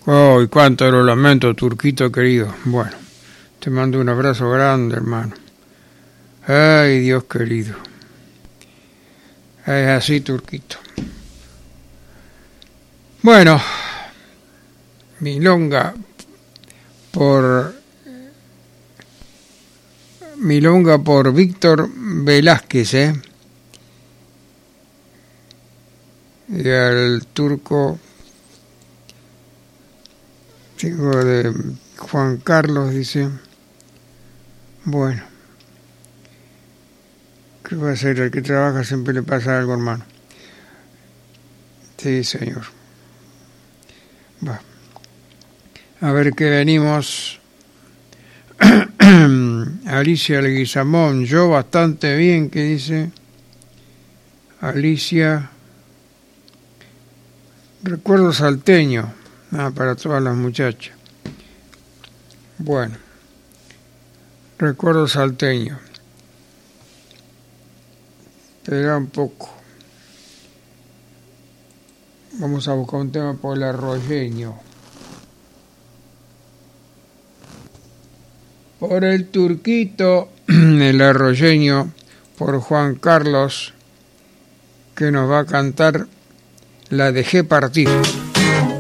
Oh, y cuánto lo lamento, Turquito querido. Bueno, te mando un abrazo grande, hermano. Ay, Dios querido. Es así, Turquito. Bueno, milonga por Víctor Velázquez, y al turco chico de Juan Carlos, dice. Bueno, ¿qué va a ser? El que trabaja siempre le pasa algo, hermano. Sí, señor. Va. A ver qué venimos. Alicia Leguizamón, yo bastante bien, ¿qué dice? Alicia, recuerdo salteño, para todas las muchachas. Bueno, recuerdo salteño. Espera un poco. Vamos a buscar un tema por el arroyeño. Por el turquito, el arroyeño, por Juan Carlos, que nos va a cantar La dejé partir.